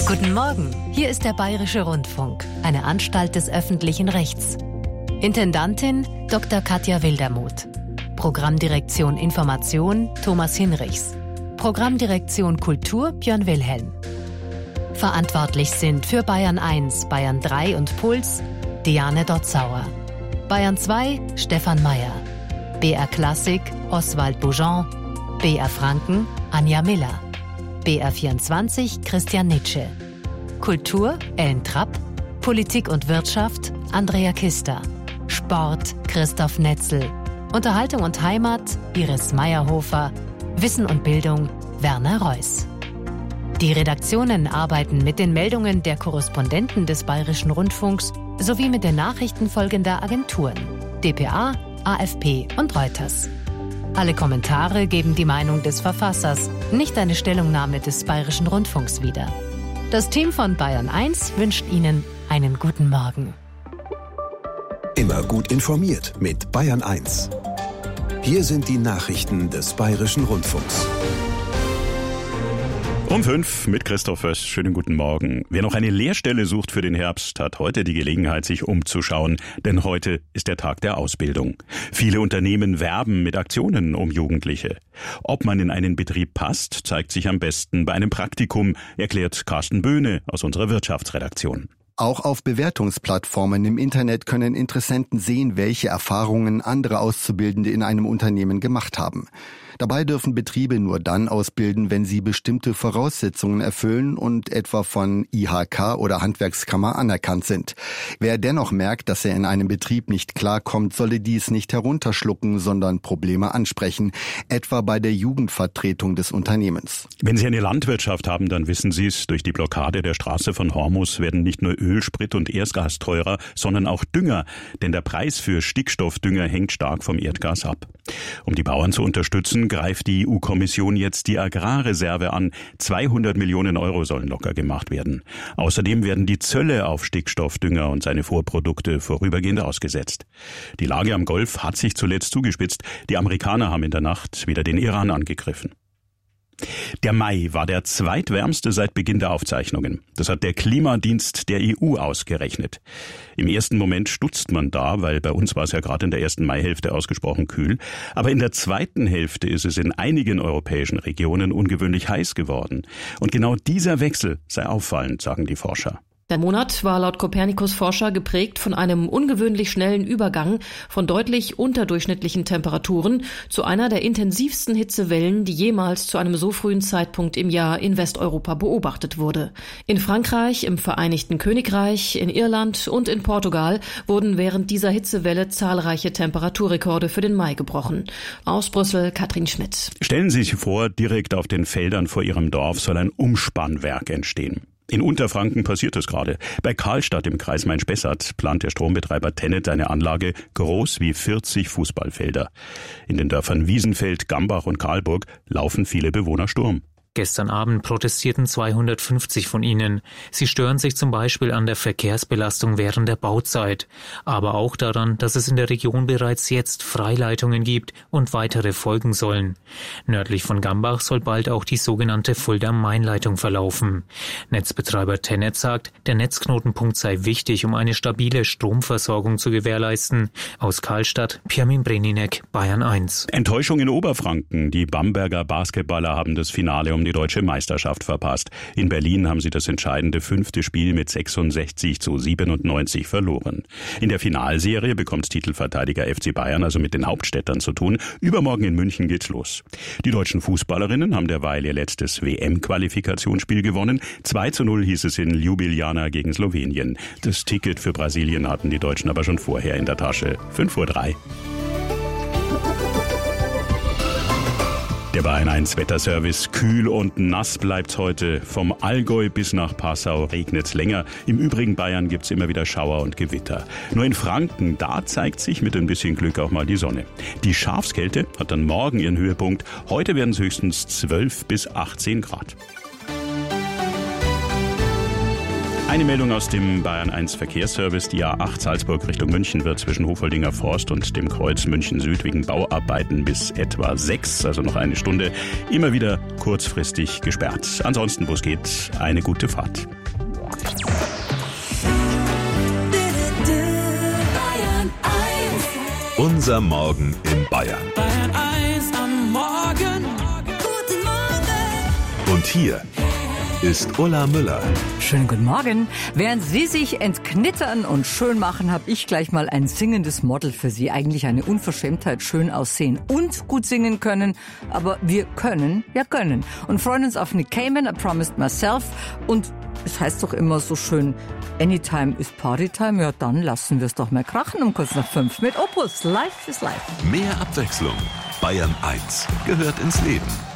Guten Morgen, hier ist der Bayerische Rundfunk, eine Anstalt des öffentlichen Rechts. Intendantin Dr. Katja Wildermuth. Programmdirektion Information Thomas Hinrichs. Programmdirektion Kultur Björn Wilhelm. Verantwortlich sind für Bayern 1, Bayern 3 und Puls Diane Dotzauer. Bayern 2 Stefan Mayer. BR Klassik Oswald Boujon. BR Franken Anja Miller. BR24 Christian Nitsche. Kultur Ellen Trapp. Politik und Wirtschaft Andrea Kister. Sport Christoph Netzel. Unterhaltung und Heimat Iris Meyerhofer. Wissen und Bildung Werner Reuss. Die Redaktionen arbeiten mit den Meldungen der Korrespondenten des Bayerischen Rundfunks sowie mit den Nachrichten folgender Agenturen: dpa, AFP und Reuters. Alle Kommentare geben die Meinung des Verfassers, nicht eine Stellungnahme des Bayerischen Rundfunks wieder. Das Team von Bayern 1 wünscht Ihnen einen guten Morgen. Immer gut informiert mit Bayern 1. Hier sind die Nachrichten des Bayerischen Rundfunks. Um 5 mit Christoph Wöss. Schönen guten Morgen. Wer noch eine Lehrstelle sucht für den Herbst, hat heute die Gelegenheit, sich umzuschauen. Denn heute ist der Tag der Ausbildung. Viele Unternehmen werben mit Aktionen um Jugendliche. Ob man in einen Betrieb passt, zeigt sich am besten bei einem Praktikum, erklärt Carsten Böhne aus unserer Wirtschaftsredaktion. Auch auf Bewertungsplattformen im Internet können Interessenten sehen, welche Erfahrungen andere Auszubildende in einem Unternehmen gemacht haben. Dabei dürfen Betriebe nur dann ausbilden, wenn sie bestimmte Voraussetzungen erfüllen und etwa von IHK oder Handwerkskammer anerkannt sind. Wer dennoch merkt, dass er in einem Betrieb nicht klarkommt, solle dies nicht herunterschlucken, sondern Probleme ansprechen, etwa bei der Jugendvertretung des Unternehmens. Wenn Sie eine Landwirtschaft haben, dann wissen Sie es, durch die Blockade der Straße von Hormus werden nicht nur Öl, Sprit und Erdgas teurer, sondern auch Dünger, denn der Preis für Stickstoffdünger hängt stark vom Erdgas ab. Um die Bauern zu unterstützen, greift die EU-Kommission jetzt die Agrarreserve an. 200 Millionen Euro sollen locker gemacht werden. Außerdem werden die Zölle auf Stickstoffdünger und seine Vorprodukte vorübergehend ausgesetzt. Die Lage am Golf hat sich zuletzt zugespitzt. Die Amerikaner haben in der Nacht wieder den Iran angegriffen. Der Mai war der zweitwärmste seit Beginn der Aufzeichnungen. Das hat der Klimadienst der EU ausgerechnet. Im ersten Moment stutzt man da, weil bei uns war es ja gerade in der ersten Maihälfte ausgesprochen kühl. Aber in der zweiten Hälfte ist es in einigen europäischen Regionen ungewöhnlich heiß geworden. Und genau dieser Wechsel sei auffallend, sagen die Forscher. Der Monat war laut Copernicus-Forscher geprägt von einem ungewöhnlich schnellen Übergang von deutlich unterdurchschnittlichen Temperaturen zu einer der intensivsten Hitzewellen, die jemals zu einem so frühen Zeitpunkt im Jahr in Westeuropa beobachtet wurde. In Frankreich, im Vereinigten Königreich, in Irland und in Portugal wurden während dieser Hitzewelle zahlreiche Temperaturrekorde für den Mai gebrochen. Aus Brüssel, Katrin Schmidt. Stellen Sie sich vor, direkt auf den Feldern vor Ihrem Dorf soll ein Umspannwerk entstehen. In Unterfranken passiert es gerade. Bei Karlstadt im Kreis Main-Spessart plant der Strombetreiber TenneT eine Anlage groß wie 40 Fußballfelder. In den Dörfern Wiesenfeld, Gambach und Karlburg laufen viele Bewohner Sturm. Gestern Abend protestierten 250 von ihnen. Sie stören sich zum Beispiel an der Verkehrsbelastung während der Bauzeit, aber auch daran, dass es in der Region bereits jetzt Freileitungen gibt und weitere folgen sollen. Nördlich von Gambach soll bald auch die sogenannte Fulda-Main-Leitung verlaufen. Netzbetreiber TenneT sagt, der Netzknotenpunkt sei wichtig, um eine stabile Stromversorgung zu gewährleisten. Aus Karlstadt, Pirmin Breninek, Bayern 1. Enttäuschung in Oberfranken. Die Bamberger Basketballer haben das Finale um die deutsche Meisterschaft verpasst. In Berlin haben sie das entscheidende 5. Spiel mit 66-97 verloren. In der Finalserie bekommt Titelverteidiger FC Bayern also mit den Hauptstädtern zu tun. Übermorgen in München geht's los. Die deutschen Fußballerinnen haben derweil ihr letztes WM-Qualifikationsspiel gewonnen. 2:0 hieß es in Ljubljana gegen Slowenien. Das Ticket für Brasilien hatten die Deutschen aber schon vorher in der Tasche. 5:03 Uhr. Der Bayern 1 Wetterservice. Kühl und nass bleibt's heute. Vom Allgäu bis nach Passau regnet's länger. Im übrigen Bayern gibt's immer wieder Schauer und Gewitter. Nur in Franken, da zeigt sich mit ein bisschen Glück auch mal die Sonne. Die Schafskälte hat dann morgen ihren Höhepunkt. Heute werden es höchstens 12 bis 18 Grad. Eine Meldung aus dem Bayern 1 Verkehrsservice. Die A8 Salzburg Richtung München wird zwischen Hofoldinger Forst und dem Kreuz München Süd wegen Bauarbeiten bis etwa 6, also noch eine Stunde, immer wieder kurzfristig gesperrt. Ansonsten, wo es geht, eine gute Fahrt. Unser Morgen in Bayern. Bayern 1 am Morgen. Guten Morgen. Und hier ist Ulla Müller. Schönen guten Morgen. Während Sie sich entknittern und schön machen, habe ich gleich mal ein singendes Model für Sie. Eigentlich eine Unverschämtheit, schön aussehen und gut singen können. Aber wir können ja gönnen. Und freuen uns auf Nick Cayman, I Promised Myself. Und es heißt doch immer so schön, Anytime is Partytime. Ja, dann lassen wir es doch mal krachen um kurz nach 5 mit Opus. Life is Life. Mehr Abwechslung. Bayern 1 gehört ins Leben.